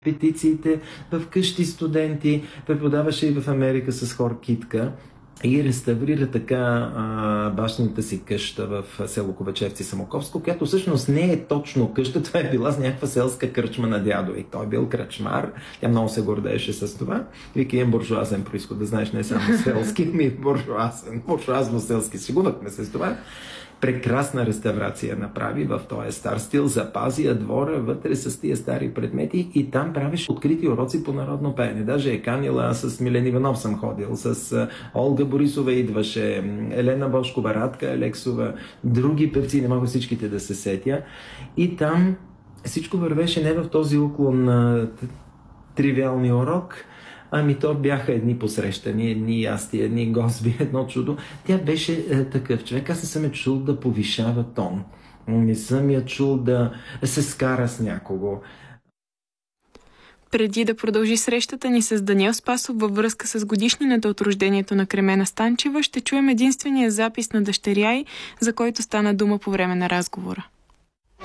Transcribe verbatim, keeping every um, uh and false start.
петициите в къщи студенти, преподаваше и в Америка с хор Китка и реставрира така а, башната си къща в село Ковачевци, Самоковско, която всъщност не е точно къща, това е била с някаква селска кръчма на дядо и той е бил кръчмар, тя много се гордееше с това. Вики е буржуазен произход, да знаеш, не само селски, ми буржуазен, буржуазно-селски, шегувахме се с това. Прекрасна реставрация направи в този стар стил, запази я двора вътре с тия стари предмети и там правиш открити уроци по народно пеене. Даже е канила, аз с Милен Иванов съм ходил, с Олга Борисова идваше, Елена Бошкова, Радка Алексова, други певци, не мога всичките да се сетя. И там всичко вървеше не в този уклон на тривиалния урок, ами то бяха едни посрещани, едни ясти, едни госби, едно чудо. Тя беше е, такъв човек. Аз не съм я чул да повишава тон. Не съм я чул да се скара с някого. Преди да продължи срещата ни с Даниел Спасов във връзка с годишнината от рождението на Кремена Станчева, ще чуем единствения запис на дъщеря й, за който стана дума по време на разговора.